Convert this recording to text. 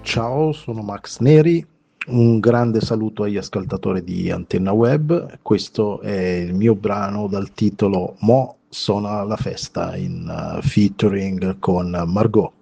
Ciao, sono Max Neri. Un grande saluto agli ascoltatori di Antenna Web. Questo è il mio brano dal titolo Mo' sono alla festa in featuring con Margot.